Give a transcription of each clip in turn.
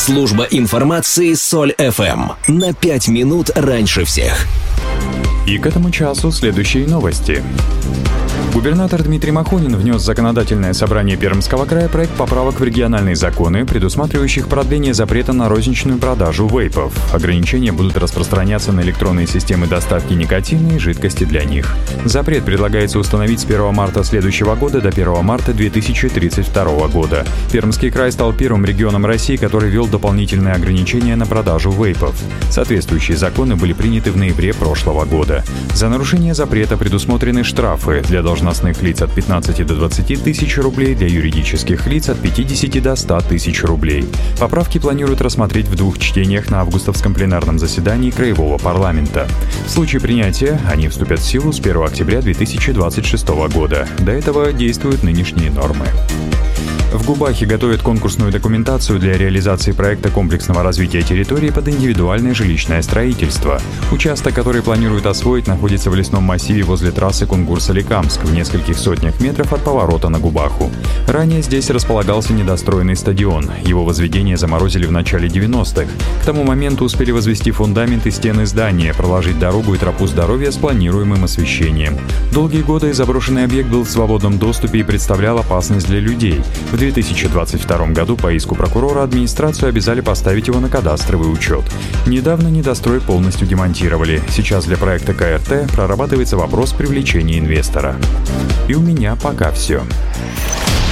Служба информации Соль ФМ. На 5 минут раньше всех. И к этому часу следующие новости. Губернатор Дмитрий Махонин внес в законодательное собрание Пермского края проект поправок в региональные законы, предусматривающих продление запрета на розничную продажу вейпов. Ограничения будут распространяться на электронные системы доставки никотина и жидкости для них. Запрет предлагается установить с 1 марта следующего года до 1 марта 2032 года. Пермский край стал первым регионом России, который ввел дополнительные ограничения на продажу вейпов. Соответствующие законы были приняты в ноябре прошлого года. За нарушение запрета предусмотрены штрафы для должностных лиц от 15 до 20 тысяч рублей, для юридических лиц от 50 до 100 тысяч рублей. Поправки планируют рассмотреть в 2 чтениях на августовском пленарном заседании Краевого парламента. В случае принятия они вступят в силу с 1 октября 2026 года. До этого действуют нынешние нормы. В Губахе готовят конкурсную документацию для реализации проекта комплексного развития территории под индивидуальное жилищное строительство. Участок, который планируют освоить, находится в лесном массиве возле трассы Кунгур-Соликамск, в нескольких сотнях метров от поворота на Губаху. Ранее здесь располагался недостроенный стадион. Его возведение заморозили в начале 90-х. К тому моменту успели возвести фундамент и стены здания, проложить дорогу и тропу здоровья с планируемым освещением. Долгие годы заброшенный объект был в свободном доступе и представлял опасность для людей. В 2022 году по иску прокурора администрацию обязали поставить его на кадастровый учет. Недавно недострой полностью демонтировали. Сейчас для проекта КРТ прорабатывается вопрос привлечения инвестора. И у меня пока все.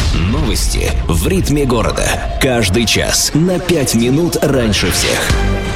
Новости в ритме города. Каждый час на 5 минут раньше всех.